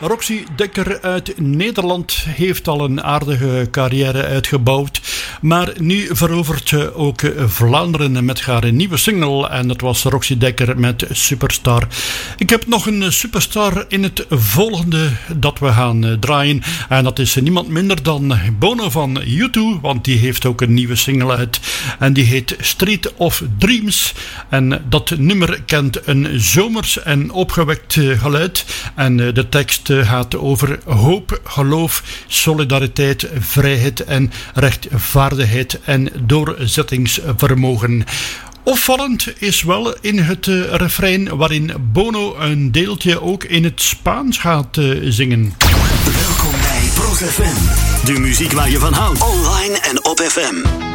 Roxy Dekker uit Nederland heeft al een aardige carrière uitgebouwd. Maar nu verovert ze ook Vlaanderen met haar nieuwe single. En dat was Roxy Dekker met Superstar. Ik heb nog een superstar in het volgende dat we gaan draaien. En dat is niemand minder dan Bono van U2. Want die heeft ook een nieuwe single uit. En die heet Street of Dreams. En dat nummer kent een zomers en opgewekt geluid. En de tekst gaat over hoop, geloof, solidariteit, vrijheid en rechtvaardigheid en doorzettingsvermogen. Opvallend is wel in het refrein waarin Bono een deeltje ook in het Spaans gaat zingen. Welkom bij ProFM. De muziek waar je van houdt. Online en op FM.